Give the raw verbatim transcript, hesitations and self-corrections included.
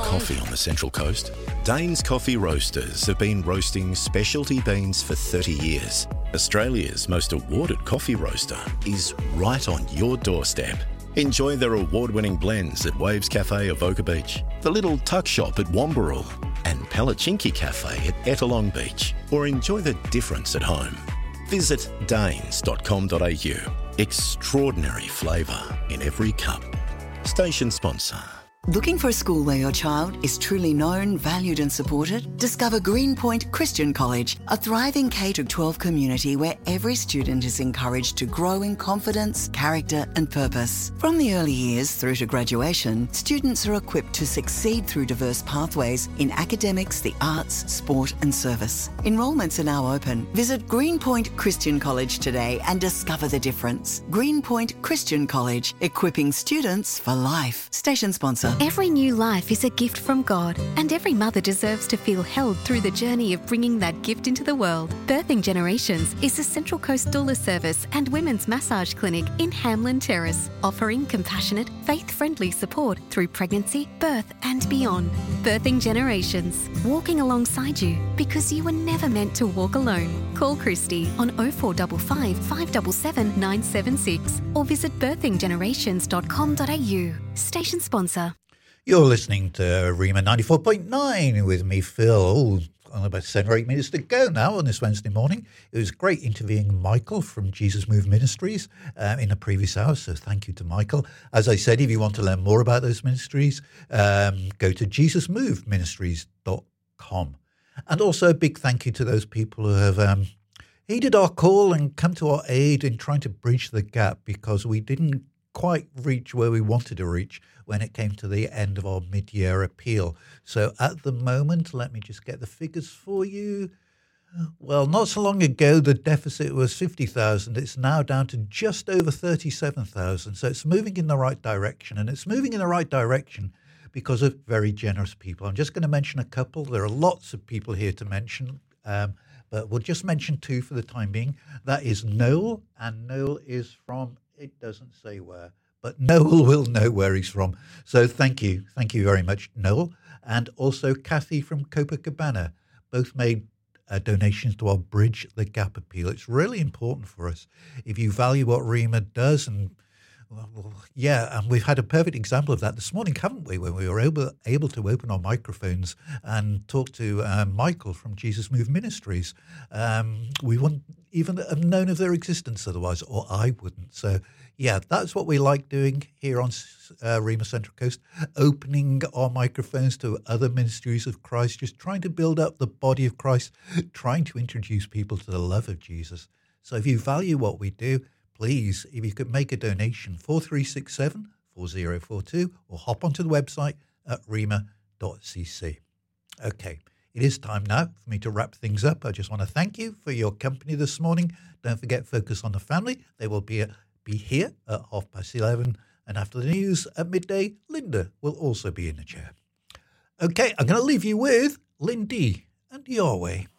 coffee on the Central Coast? Dane's Coffee Roasters have been roasting specialty beans for thirty years. Australia's most awarded coffee roaster is right on your doorstep. Enjoy their award-winning blends at Waves Cafe Avoca Beach, the Little Tuck Shop at Wambarrel, and Palachinki Cafe at Ettalong Beach, or enjoy the difference at home. Visit danes dot com dot a u. Extraordinary flavour in every cup. Station sponsor. Looking for a school where your child is truly known, valued and supported? Discover Greenpoint Christian College, a thriving K through twelve community where every student is encouraged to grow in confidence, character and purpose. From the early years through to graduation, students are equipped to succeed through diverse pathways in academics, the arts, sport and service. Enrolments are now open. Visit Greenpoint Christian College today and discover the difference. Greenpoint Christian College, equipping students for life. Station sponsor. Every new life is a gift from God, and every mother deserves to feel held through the journey of bringing that gift into the world. Birthing Generations is a Central Coast doula service and women's massage clinic in Hamlin Terrace, offering compassionate, faith-friendly support through pregnancy, birth and beyond. Birthing Generations, walking alongside you because you were never meant to walk alone. Call Christy on oh four five five, five seven seven, nine seven six or visit birthing generations dot com dot a u. Station sponsor. You're listening to Rima ninety-four point nine with me, Phil. Oh, about seven or eight minutes to go now on this Wednesday morning. It was great interviewing Michael from Jesus Move Ministries um, in the previous hour, so thank you to Michael. As I said, if you want to learn more about those ministries, um, go to jesus move ministries dot com. And also a big thank you to those people who have um, heeded our call and come to our aid in trying to bridge the gap, because we didn't quite reach where we wanted to reach when it came to the end of our mid-year appeal. So at the moment, let me just get the figures for you. Well, not so long ago, the deficit was fifty thousand. It's now down to just over thirty-seven thousand. So it's moving in the right direction, and it's moving in the right direction because of very generous people. I'm just going to mention a couple. There are lots of people here to mention, um, but we'll just mention two for the time being. That is Noel, and Noel is from, it doesn't say where, but Noel will know where he's from. So thank you. Thank you very much, Noel. And also Kathy from Copacabana. Both made uh, donations to our Bridge the Gap appeal. It's really important for us. If you value what Rima does, and well, yeah, and we've had a perfect example of that this morning, haven't we, when we were able, able to open our microphones and talk to uh, Michael from Jesus Move Ministries. Um, we wouldn't even have known of their existence otherwise, or I wouldn't. So, yeah, that's what we like doing here on uh, Rima Central Coast, opening our microphones to other ministries of Christ, just trying to build up the body of Christ, trying to introduce people to the love of Jesus. So if you value what we do, please, if you could make a donation, four three six seven, four zero four two, or hop onto the website at rima dot c c. Okay, it is time now for me to wrap things up. I just want to thank you for your company this morning. Don't forget, Focus on the Family. They will be, a, be here at half past eleven. And after the news at midday, Linda will also be in the chair. Okay, I'm going to leave you with Lindy and Yahweh.